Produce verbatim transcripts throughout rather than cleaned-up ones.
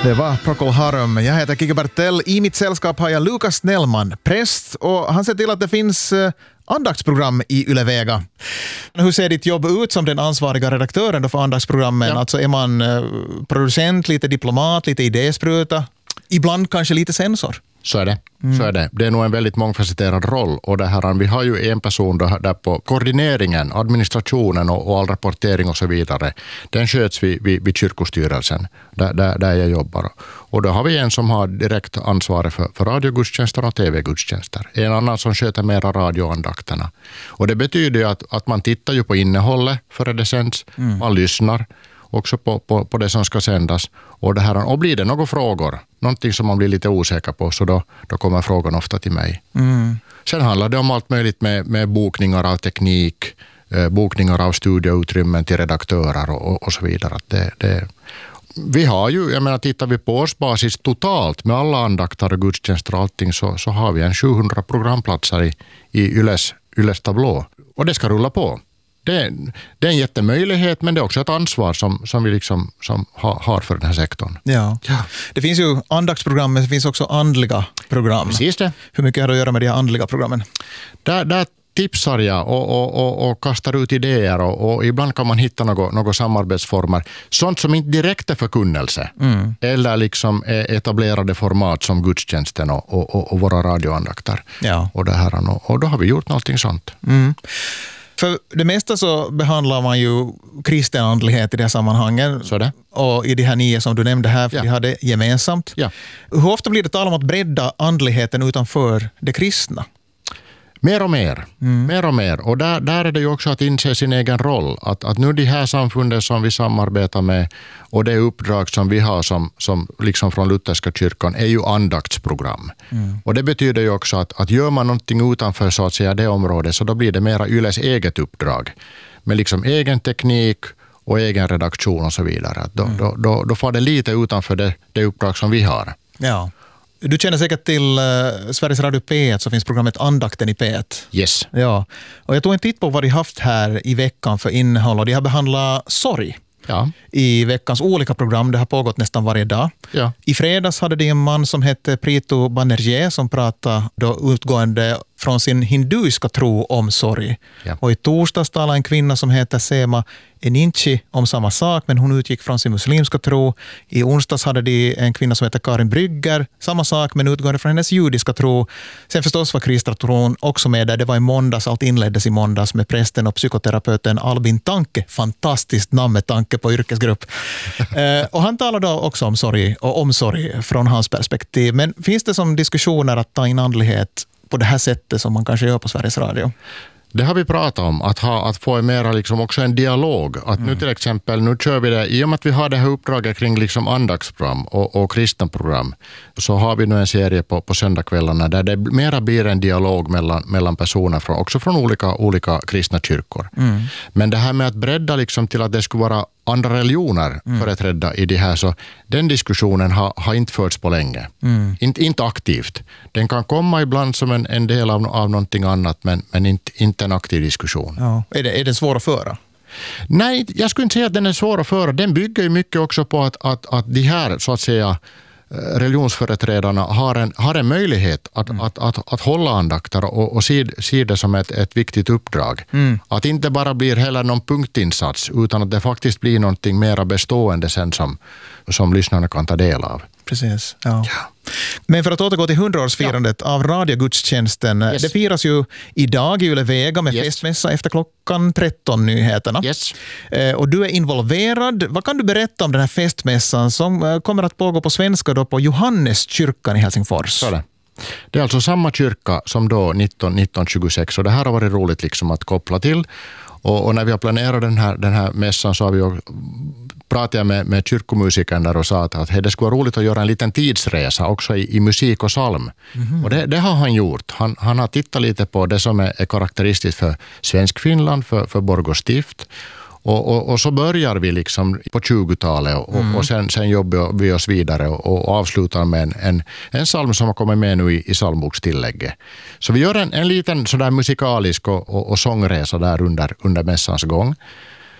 Det var Procol Harum. Jag heter Kike Bartell. I mitt sällskap har jag Lukas Snellman, präst, och han ser till att det finns eh, andaktsprogram i Yle Vega. Hur ser ditt jobb ut som den ansvariga redaktören då för andaktsprogrammen? Ja. Alltså är man eh, producent, lite diplomat, lite idéspruta, ibland kanske lite sensor? Så är det. Mm. Så är det. Det är nog en väldigt mångfacetterad roll. Och det här, vi har ju en person då, där på koordineringen, administrationen och, och all rapportering och så vidare. Den sköts vid, vid, vid kyrkostyrelsen där, där, där jag jobbar. Och då har vi en som har direkt ansvar för, för radiogudstjänster och tv-gudstjänster. En annan som sköter mera radioandakterna. Och det betyder ju att, att man tittar ju på innehållet före det sänds. Mm. Man lyssnar också på, på, på det som ska sändas. Och, det här, och blir det några frågor, någonting som man blir lite osäker på, så då, då kommer frågan ofta till mig. Mm. Sen handlar det om allt möjligt med, med bokningar av teknik, eh, bokningar av studioutrymmen till redaktörer och, och, och så vidare. Att det, det, vi har ju, jag menar, tittar vi på årsbasis totalt med alla andakter och gudstjänster och allting, så, så har vi en sjuhundra programplatser i, i Yles, Yles tablå. Och det ska rulla på. Det, det är en jättemöjlighet, men det är också ett ansvar som, som vi liksom, som ha, har för den här sektorn. Ja. Ja. Det finns ju andaktsprogram, men det finns också andliga program. Precis det. Hur mycket har det att göra med de här andliga programmen? Där, där tipsar jag och, och, och, och kastar ut idéer och, och ibland kan man hitta några, några samarbetsformer. Sånt som inte direkt är förkunnelse mm. eller liksom är etablerade format som gudstjänsten och, och, och, och våra radioandakter. Ja. Och, det här, och, och då har vi gjort någonting sånt. Mm. För det mesta så behandlar man ju kristen andlighet i det här sammanhangen. Så det. Och i de här nio som du nämnde här, för ja. de har det gemensamt. Ja. Hur ofta blir det tal om att bredda andligheten utanför det kristna? Mer och mer. Mm. Mer och mer. Och där, där är det ju också att inse sin egen roll. Att, att nu de här samfunden som vi samarbetar med och det uppdrag som vi har som, som liksom från Lutherska kyrkan är ju andaktsprogram. Mm. Och det betyder ju också att, att gör man någonting utanför så att säga det området, så då blir det mera Yles eget uppdrag. Med liksom egen teknik och egen redaktion och så vidare. Att då, mm. då, då, då får det lite utanför det, det uppdrag som vi har. Ja. Du känner säkert till uh, Sveriges Radio P ett, så finns programmet Andakten i P ett. Yes. Ja. Och jag tog en titt på vad de haft här i veckan för innehåll, och de har behandlat sorg. Ja. I veckans olika program. Det har pågått nästan varje dag. Ja. I fredags hade de en man som hette Prito Banerjee som pratade då utgående från sin hinduiska tro om sorg. Ja. Och i torsdags talade en kvinna som heter Sema Eninchi om samma sak, men hon utgick från sin muslimska tro. I onsdags hade de en kvinna som heter Karin Brygger, samma sak, men utgående från hennes judiska tro. Sen förstås var kristentron också med där. Det var i måndags, allt inleddes i måndags med prästen och psykoterapeuten Albin Tanke. Fantastiskt namn med tanke på yrkesgrupp. eh, och han talade då också om sorg och omsorg från hans perspektiv. Men finns det som diskussioner att ta in andlighet på det här sättet som man kanske gör på Sveriges Radio? Det har vi pratat om, att, ha, att få mera liksom också en dialog. Att mm. nu till exempel, nu kör vi det, i och med att vi har det här uppdraget kring liksom andaktsprogram och, och kristenprogram, så har vi nu en serie på, på söndagskvällarna där det mera blir en dialog mellan, mellan personer, från, också från olika, olika kristna kyrkor. Mm. Men det här med att bredda liksom till att det skulle vara andra religioner mm. företrädda i det här, så den diskussionen har, har inte förts på länge. Mm. Inte, inte aktivt. Den kan komma ibland som en, en del av, av någonting annat, men, men inte, inte en aktiv diskussion. Ja. Är det, är det svår att föra? Nej, jag skulle inte säga att den är svår att föra. Den bygger ju mycket också på att, att, att de här, så att säga, religionsföreträdarna har en, har en möjlighet att, mm. att, att, att hålla andakter och, och se, se det som ett, ett viktigt uppdrag. Mm. Att inte bara blir heller någon punktinsats, utan att det faktiskt blir någonting mer bestående sen som, som lyssnarna kan ta del av. Precis, ja. ja. Men för att återgå till hundraårsfirandet ja. av radiogudstjänsten. Yes. Det firas ju idag i Yle Vega med yes. festmässa efter klockan tretton nyheterna. Yes. Eh, och du är involverad. Vad kan du berätta om den här festmässan som eh, kommer att pågå på svenska då på Johanneskyrkan i Helsingfors? Så det. Det är alltså samma kyrka som då nitton nitton tjugosex, och det här har varit roligt liksom att koppla till. Och, och när vi har planerat den här, den här mässan så har vi ju pratade jag med, med kyrkomusikern där och sa att, att hey, det skulle vara roligt att göra en liten tidsresa också i, i musik och psalm. Mm-hmm. Och det, det har han gjort. Han, han har tittat lite på det som är, är karaktäristiskt för svensk Finland, för, för Borgå stift. Och, och, och så börjar vi liksom på tjugotalet och, mm. och sen, sen jobbar vi oss vidare och, och avslutar med en, en, en psalm som har kommit med nu i, i psalmbokstillägget. Så vi gör en, en liten sådär musikalisk och, och, och sångresa där under, under mässans gång.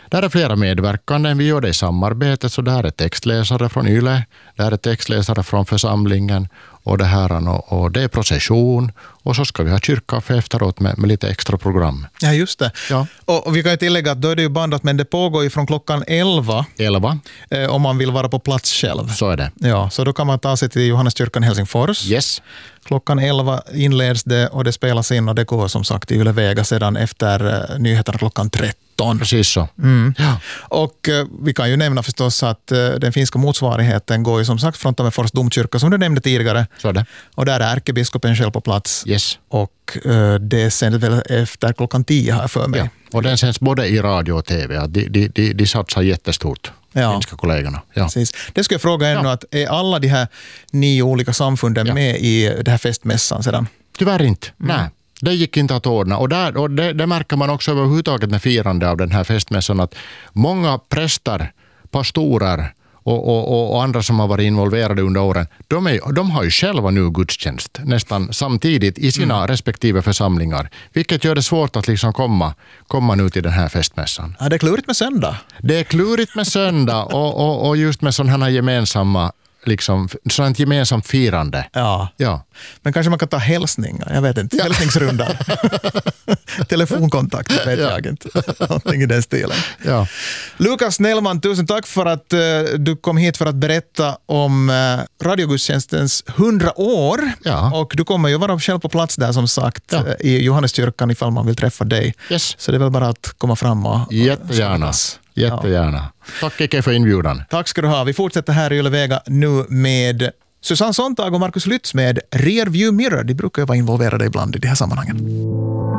Där är flera medverkande. Vi gör det i samarbete, så där är textläsare från Yle, där är textläsare från församlingen och det här och, och det är procession och så ska vi ha kyrkkaffe efteråt med, med lite extra program. Ja, just det. Ja. Och, och vi kan ju tillägga att då är det ju bandat, men det pågår ju från klockan elva. elva. Eh, om man vill vara på plats själv. Så är det. Ja, så då kan man ta sig till Johanneskyrkan i Helsingfors. Yes. Klockan elva inleds det och det spelas in och det går som sagt i Yle Vega sedan efter uh, nyheterna klockan tretton. Precis så. Mm. Ja. Och uh, vi kan ju nämna förstås att uh, den finska motsvarigheten går ju som sagt från Tammerfors domkyrka som du nämnde tidigare. Så är det. Och där är ärkebiskopen själv på plats. Yes. Och uh, det sänds väl efter klockan tio här för mig. Ja. Och den sänds både i radio och tv. De, de, de, de satsar jättestort. Ja. Finska kollegorna. Ja. Precis. Det ska jag fråga ännu, ja. att är alla de här nio olika samfunden ja. med i det här festmässan sedan? Tyvärr inte. Mm. Nej. Det gick inte att ordna. Och, där, och det, det märker man också överhuvudtaget med firande av den här festmässan, att många präster, pastorer och, och, och andra som har varit involverade under åren, de, är, de har ju själva nu gudstjänst nästan samtidigt i sina mm. respektive församlingar. Vilket gör det svårt att liksom komma, komma nu till den här festmässan. Ja, det är klurigt med söndag. Det är klurigt med söndag och, och, och just med sådana här gemensamma liksom, sådant gemensamt firande. Ja. ja. Men kanske man kan ta hälsningar, jag vet inte. Ja. Hälsningsrunda. Telefonkontakt, jag vet ja. jag inte. Någonting i den stilen. Ja. Lukas Nellman, tusen tack för att uh, du kom hit för att berätta om uh, radiogudstjänstens hundra år. Ja. Och du kommer ju vara själv på plats där som sagt ja. uh, i Johanneskyrkan ifall man vill träffa dig. Yes. Så det är väl bara att komma fram och... Jättegärna. Jättegärna. Ja. Tack Ike för inbjudan. Tack ska du ha. Vi fortsätter här i Yle Vega nu med Susanne Sontag och Markus Lytz med Rearview Mirror. De brukar ju vara involverade ibland i de här sammanhangen.